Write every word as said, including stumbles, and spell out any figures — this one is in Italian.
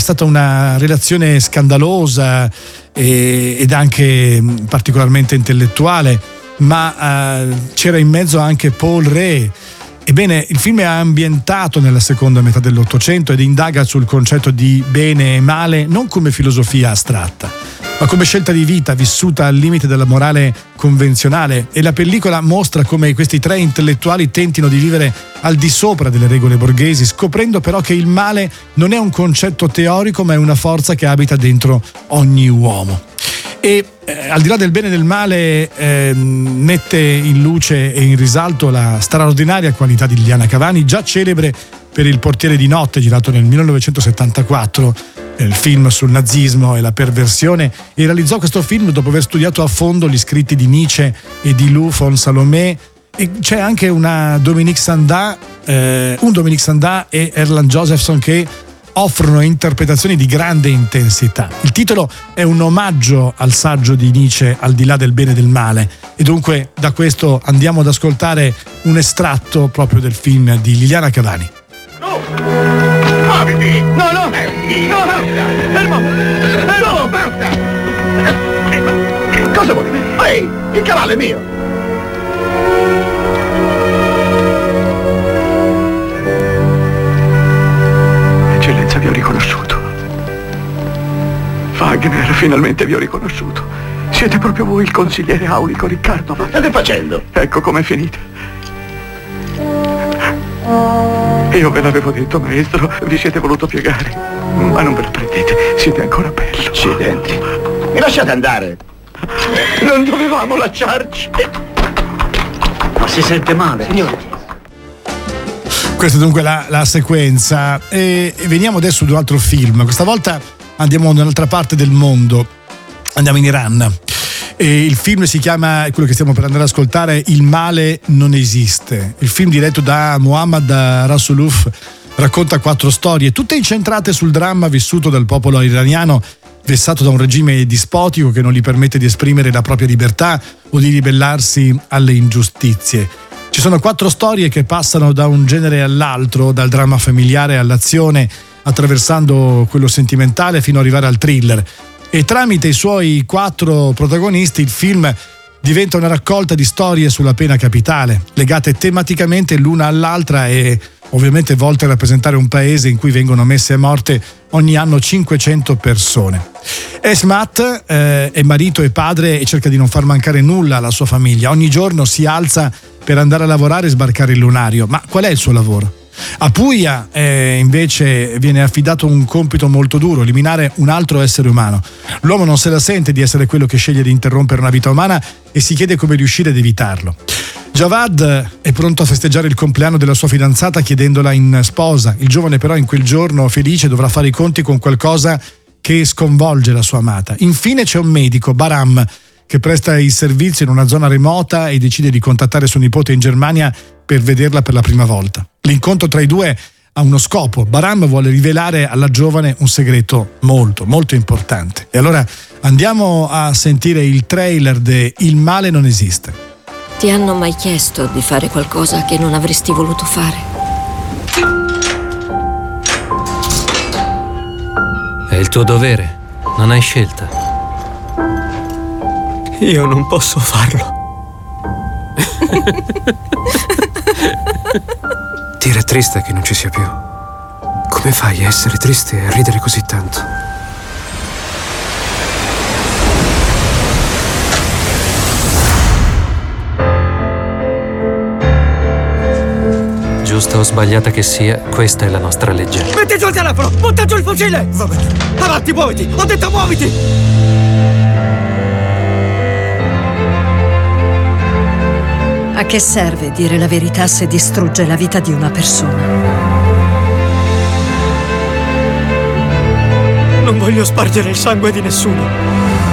stata una relazione scandalosa e, ed anche particolarmente intellettuale, ma eh, c'era in mezzo anche Paul Rée. Ebbene, il film è ambientato nella seconda metà dell'Ottocento ed indaga sul concetto di bene e male non come filosofia astratta, ma come scelta di vita vissuta al limite della morale convenzionale, e la pellicola mostra come questi tre intellettuali tentino di vivere al di sopra delle regole borghesi, scoprendo però che il male non è un concetto teorico ma è una forza che abita dentro ogni uomo. E eh, al di là del bene e del male eh, mette in luce e in risalto la straordinaria qualità di Liliana Cavani, già celebre per Il portiere di notte, girato nel millenovecentosettantaquattro, il film sul nazismo e la perversione, e realizzò questo film dopo aver studiato a fondo gli scritti di Nietzsche e di Lou von Salomé. E c'è anche una Dominique Sanda, eh, un Dominique Sanda e Erland Josephson che offrono interpretazioni di grande intensità. Il titolo è un omaggio al saggio di Nietzsche, Al di là del bene e del male, e dunque da questo andiamo ad ascoltare un estratto proprio del film di Liliana Cavani. No! Muoviti! No, no! No, no! Fermo! Fermo! Basta! Cosa vuoi? Ehi! Il cavallo è mio! Eccellenza, vi ho riconosciuto. Wagner, finalmente vi ho riconosciuto. Siete proprio voi il consigliere aulico Riccardo. Che state facendo? Ecco com'è finita. Io ve l'avevo detto, maestro, vi siete voluto piegare, ma non ve la prendete, siete ancora bello. Accidenti. Mi lasciate andare. Non dovevamo lasciarci. Ma si sente male, signore. Questa è dunque la, la sequenza, e, e veniamo adesso ad un altro film. Questa volta andiamo da un'altra parte del mondo, andiamo in Iran. E il film si chiama, quello che stiamo per andare ad ascoltare, Il male non esiste. Il film diretto da Mohammad Rasuluf racconta quattro storie, tutte incentrate sul dramma vissuto dal popolo iraniano, vessato da un regime dispotico che non gli permette di esprimere la propria libertà o di ribellarsi alle ingiustizie. Ci sono quattro storie che passano da un genere all'altro, dal dramma familiare all'azione, attraversando quello sentimentale fino ad arrivare al thriller. E tramite i suoi quattro protagonisti il film diventa una raccolta di storie sulla pena capitale, legate tematicamente l'una all'altra e ovviamente volte a rappresentare un paese in cui vengono messe a morte ogni anno cinquecento persone. Esmat eh, è marito e padre e cerca di non far mancare nulla alla sua famiglia. Ogni giorno si alza per andare a lavorare e sbarcare il lunario. Ma qual è il suo lavoro? A Puglia eh, invece viene affidato un compito molto duro: eliminare un altro essere umano. L'uomo non se la sente di essere quello che sceglie di interrompere una vita umana e si chiede come riuscire ad evitarlo. Javad è pronto a festeggiare il compleanno della sua fidanzata chiedendola in sposa. Il giovane però in quel giorno felice dovrà fare i conti con qualcosa che sconvolge la sua amata. Infine c'è un medico, Baram, che presta il servizio in una zona remota e decide di contattare suo nipote in Germania per vederla per la prima volta. L'incontro tra i due ha uno scopo. Baram vuole rivelare alla giovane un segreto molto, molto importante. E allora andiamo a sentire il trailer di Il male non esiste. Ti hanno mai chiesto di fare qualcosa che non avresti voluto fare? È il tuo dovere, non hai scelta. Io non posso farlo. Dire è triste che non ci sia più. Come fai a essere triste e a ridere così tanto? Giusta o sbagliata che sia, questa è la nostra legge. Metti giù il telefono! Butta giù il fucile! Va bene. Avanti, muoviti! Ho detto muoviti! A che serve dire la verità se distrugge la vita di una persona? Non voglio spargere il sangue di nessuno.